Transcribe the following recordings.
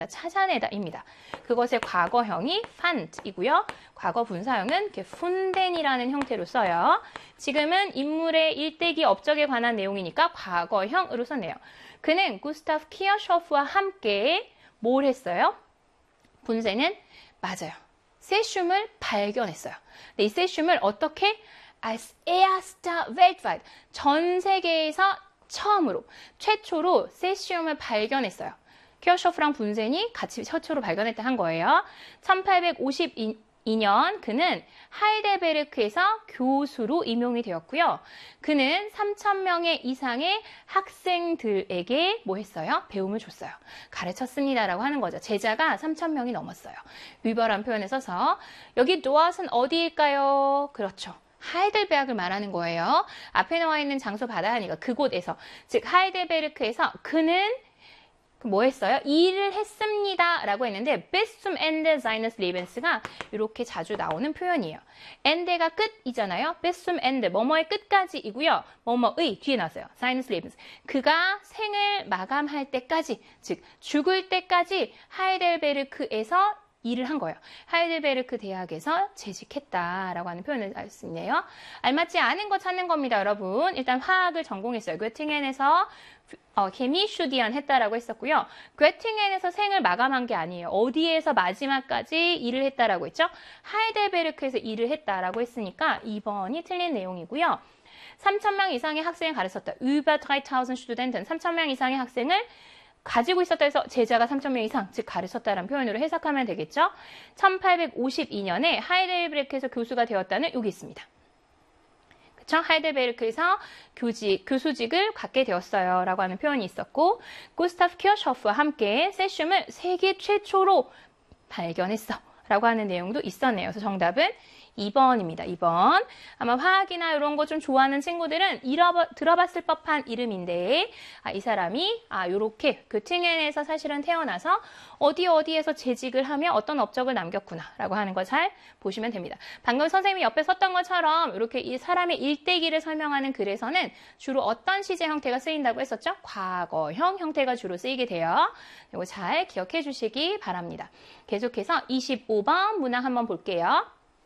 찾아내다입니다. 그것의 과거형이 fand이고요. 과거 분사형은 이렇게 funden이라는 형태로 써요. 지금은 인물의 일대기 업적에 관한 내용이니까 과거형으로 썼네요. 그는 구스타프 키어쇼프와 함께 뭘 했어요? 분세는 맞아요. 세슘을 발견했어요. 근데 이 세슘을 어떻게? als erster weltweit. 전 세계에서 처음으로, 최초로 세슘을 발견했어요. 키어쇼프랑 분센이 같이 최초로 발견했다 한 거예요. 1852년 그는 하이델베르크에서 교수로 임용이 되었고요. 그는 3,000명의 이상의 학생들에게 뭐 했어요? 배움을 줬어요. 가르쳤습니다라고 하는 거죠. 제자가 3,000명이 넘었어요. 위버란 표현을 써서 여기 도아스는 어디일까요? 그렇죠. 하이델베르크를 말하는 거예요. 앞에 나와 있는 장소 받아야 하니까 그곳에서, 즉 하이델베르크에서 그는 뭐 했어요? 일을 했습니다 라고 했는데 bis zum Ende seines Lebens가 이렇게 자주 나오는 표현이에요. ende가 끝이잖아요. bis zum Ende, 뭐뭐의 끝까지이고요. 뭐뭐의 뒤에 나왔어요. seines Lebens. 그가 생을 마감할 때까지, 즉 죽을 때까지 하이델베르크에서 일을 한 거예요. 하이델베르크 대학에서 재직했다라고 하는 표현을 알 수 있네요. 알맞지 않은 거 찾는 겁니다, 여러분. 일단 화학을 전공했어요. 괴팅겐에서 케미슈디안 했다라고 했었고요. 괴팅겐에서 생을 마감한 게 아니에요. 어디에서 마지막까지 일을 했다라고 했죠? 하이델베르크에서 일을 했다라고 했으니까 2번이 틀린 내용이고요. 3,000명 이상의 학생을 가르쳤다. über 3,000 Studenten, 3,000명 이상의 학생을 가지고 있었다 해서 제자가 3,000명 이상, 즉 가르쳤다라는 표현으로 해석하면 되겠죠. 1852년에 하이델베르크에서 교수가 되었다는 여기 있습니다. 그쵸? 하이델베르크에서 교수직을 갖게 되었어요 라고 하는 표현이 있었고, 구스타프 키어쇼프와 함께 세슘을 세계 최초로 발견했어 라고 하는 내용도 있었네요. 그래서 정답은 2번입니다. 2번. 아마 화학이나 이런 거 좀 좋아하는 친구들은 들어봤을 법한 이름인데, 이 사람이 요렇게 교팅겐에서 사실은 태어나서 어디에서 재직을 하며 어떤 업적을 남겼구나 라고 하는 거 잘 보시면 됩니다. 방금 선생님이 옆에 썼던 것처럼 이렇게 이 사람의 일대기를 설명하는 글에서는 주로 어떤 시제 형태가 쓰인다고 했었죠? 과거형 형태가 주로 쓰이게 돼요. 이거 잘 기억해 주시기 바랍니다. 계속해서 25번 문항 한번 볼게요.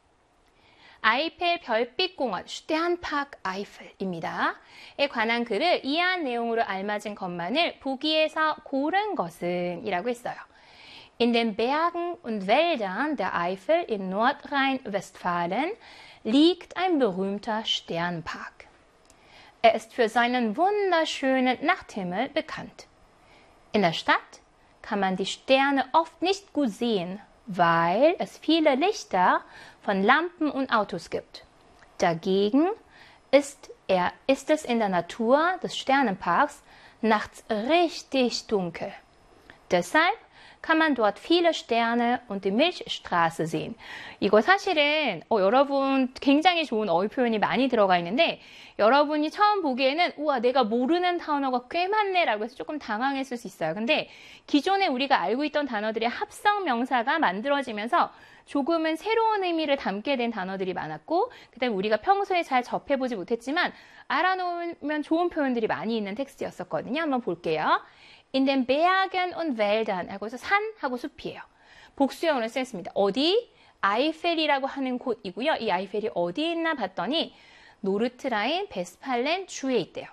아이펠 별빛공원, Sternpark Eiffel입니다. 에 관한 글을 이해한 내용으로 알맞은 것만을 보기에서 고른 것은 이라고 했어요. In den Bergen und Wäldern der Eifel in Nordrhein-Westfalen liegt ein berühmter Sternpark. Er ist für seinen wunderschönen Nachthimmel bekannt. In der Stadt kann man die Sterne oft nicht gut sehen, weil es viele Lichter von Lampen und Autos gibt. Dagegen ist es in der Natur des Sternenparks nachts richtig dunkel. Deshalb kann man dort viele Sterne und die Milchstraße sehen. 이거 사실은 여러분 굉장히 좋은 어휘 표현이 많이 들어가 있는데, 여러분이 처음 보기에는 우와 내가 모르는 단어가 꽤 많네 라고 해서 조금 당황했을 수 있어요. 근데 기존에 우리가 알고 있던 단어들의 합성 명사가 만들어지면서 조금은 새로운 의미를 담게 된 단어들이 많았고, 그다음에 우리가 평소에 잘 접해보지 못했지만 알아놓으면 좋은 표현들이 많이 있는 텍스트였었거든요. 한번 볼게요. In den Bergen und Wäldern 하고 해서 산하고 숲이에요. 복수형으로 쓰였습니다. 어디? 아이펠이라고 하는 곳이고요. 이 아이펠이 어디 있나 봤더니 노르트라인 베스팔렌 주에 있대요.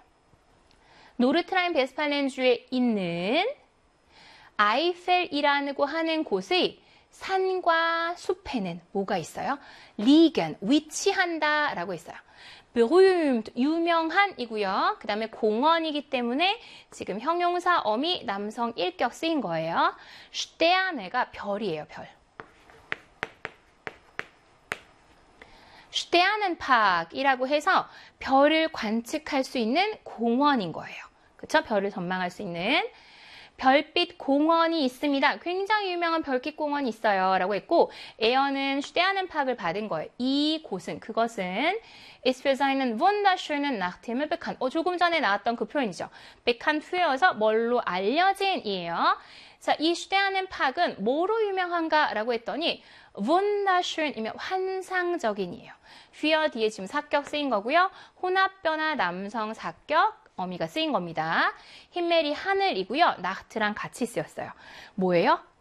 노르트라인 베스팔렌 주에 있는 아이펠이라고 하는 곳의 산과 숲에는 뭐가 있어요? liegen, 위치한다 라고 했어요. berühmt, 유명한이고요. 그 다음에 공원이기 때문에 지금 형용사 어미 남성 일격 쓰인 거예요. Sterne가 별이에요, 별. Sternenpark이라고 해서 별을 관측할 수 있는 공원인 거예요. 그렇죠? 별을 전망할 수 있는 별빛 공원이 있습니다. 굉장히 유명한 별빛 공원이 있어요. 라고 했고, 에어는 Sternenpark을 받은 거예요. 그것은 ist für seinen wunderschönen Nachthimmel bekannt. 조금 전에 나왔던 그 표현이죠. bekannt fü여서 뭘로 알려진이에요. 자, 이 Sternenpark은 뭐로 유명한가? 라고 했더니 wunderschön이면 환상적인이에요. für 뒤에 지금 사격 쓰인 거고요. 혼합변화 남성 사격 어미가 쓰인 겁니다. 흰메리 하늘이고요. 나트랑 같이 쓰였어요. 뭐예요?